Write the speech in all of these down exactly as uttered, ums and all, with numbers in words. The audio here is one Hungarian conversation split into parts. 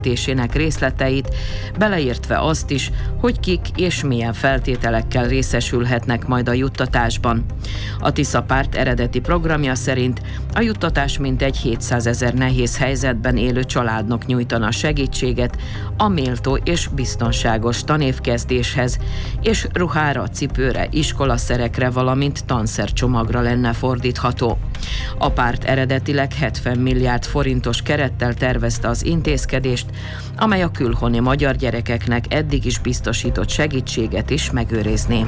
tésének részleteit, beleértve azt is, hogy kik és milyen feltételekkel részesülhetnek majd a juttatásban. A Tisza párt eredeti programja szerint a juttatás mintegy hétszázezer nehéz helyzetben élő családnak nyújtana segítséget a méltó és biztonságos tanévkezdéshez, és ruhára, cipőre, iskolaszerekre, valamint tanszercsomagra lenne fordítható. A párt eredetileg hetven milliárd forintos kerettel tervezte az intézkedést, amely a külhoni magyar gyerekeknek eddig is biztosított segítséget is megőrizné.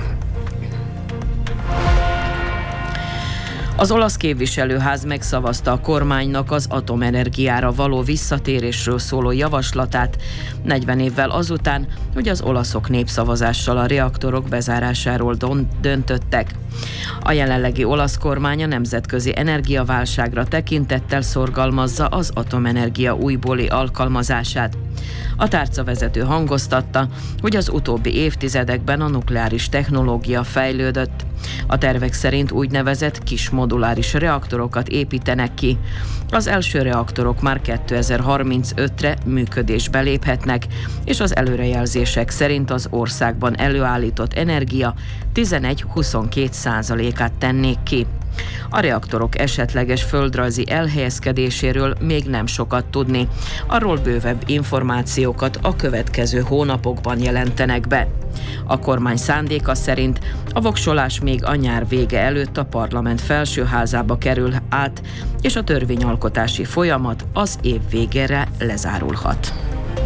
Az olasz képviselőház megszavazta a kormánynak az atomenergiára való visszatérésről szóló javaslatát negyven évvel azután, hogy az olaszok népszavazással a reaktorok bezárásáról döntöttek. A jelenlegi olasz kormány a nemzetközi energiaválságra tekintettel szorgalmazza az atomenergia újbóli alkalmazását. A tárcavezető hangoztatta, hogy az utóbbi évtizedekben a nukleáris technológia fejlődött. A tervek szerint úgynevezett kis moduláris reaktorokat építenek ki. Az első reaktorok már kétezer-harmincötre működésbe léphetnek, és az előrejelzések szerint az országban előállított energia tizenegy-huszonkettő százalékát tennék ki. A reaktorok esetleges földrajzi elhelyezkedéséről még nem sokat tudni. Arról bővebb információkat a következő hónapokban jelentenek be. A kormány szándéka szerint a voksolás még a nyár vége előtt a parlament felsőházába kerül át, és a törvényalkotási folyamat az év végére lezárulhat.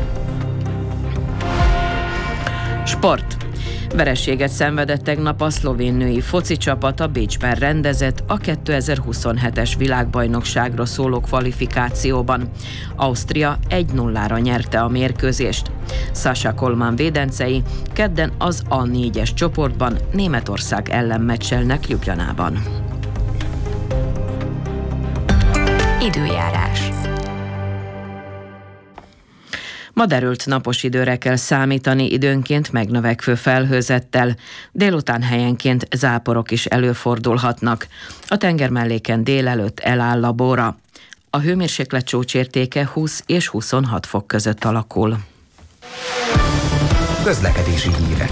Sport. Vereséget szenvedett tegnap a szlovén női foci csapat a Bécsben rendezett a kétezer-huszonhetes világbajnokságra szóló kvalifikációban. Ausztria egy nullára nyerte a mérkőzést. Sasha Kolman védencei kedden az á négyes csoportban Németország ellen meccselnek Ljubljanában. Időjárás. Ma derült napos időre kell számítani, időnként megnövekvő felhőzettel. Délután helyenként záporok is előfordulhatnak. A tengermelléken délelőtt eláll a bóra. A hőmérséklet csúcsértéke húsz és huszonhat fok között alakul. Közlekedési hírek.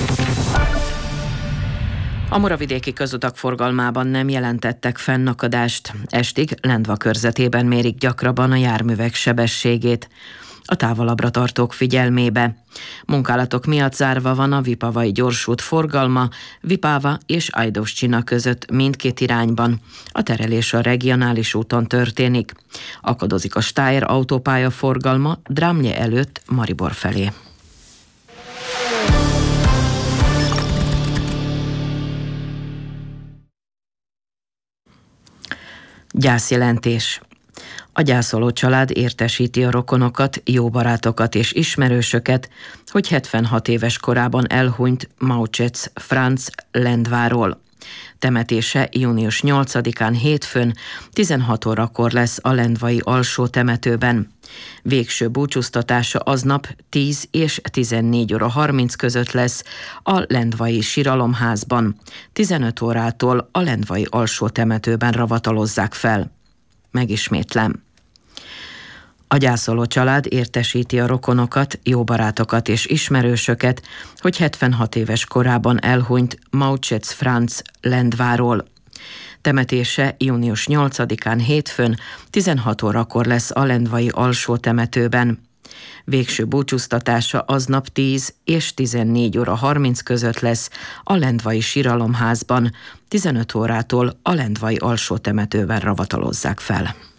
A muravidéki közutak forgalmában nem jelentettek fennakadást. Estig Lendva körzetében mérik gyakrabban a járművek sebességét. A távolabbra tartók figyelmébe. Munkálatok miatt zárva van a vipavai gyorsút forgalma, Vipava és Ajdovszcsina között mindkét irányban. A terelés a regionális úton történik. Akadozik a Steyr autópálya forgalma Drámlye előtt Maribor felé. Gyászjelentés. A gyászoló család értesíti a rokonokat, jó barátokat és ismerősöket, hogy hetvenhat éves korában elhunyt Maucsec Franz Lendváról. Temetése június nyolcadikán hétfőn tizenhat órakor lesz a lendvai alsó temetőben. Végső búcsúztatása aznap tíz és tizennégy óra harminc között lesz a lendvai síralomházban. tizenöt órától a lendvai alsó temetőben ravatalozzák fel. Megismétlem. A gyászoló család értesíti a rokonokat, jó barátokat és ismerősöket, hogy hetvenhat éves korában elhunyt Maucsec Franz Lendváról. Temetése június nyolcadikán hétfőn tizenhat órakor lesz a lendvai alsó temetőben. Végső búcsúztatása aznap tíz és tizennégy óra harminc között lesz a lendvai síralomházban, tizenöt órától a lendvai alsó temetőben ravatalozzák fel.